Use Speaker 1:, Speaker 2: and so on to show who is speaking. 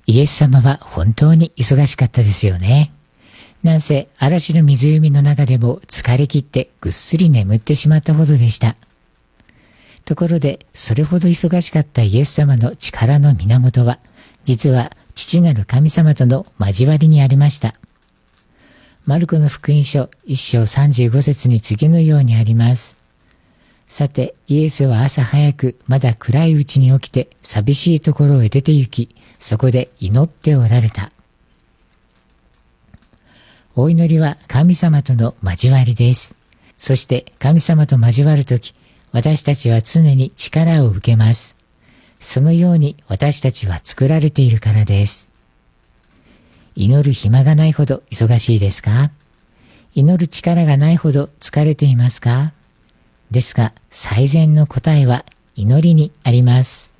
Speaker 1: イエス様は本当に忙しかったですよね。なんせ嵐の湖の中でも疲れ切ってぐっすり眠ってしまったほどでした。ところで、それほど忙しかったイエス様の力の源は、実は父なる神様との交わりにありました。マルコの福音書1章35節に次のようにあります。さて、イエスは朝早くまだ暗いうちに起きて寂しいところへ出て行き、そこで祈っておられた。お祈りは神様との交わりです。そして神様と交わるとき、私たちは常に力を受けます。そのように私たちは作られているからです。祈る暇がないほど忙しいですか？祈る力がないほど疲れていますか？ですが、最善の答えは祈りにあります。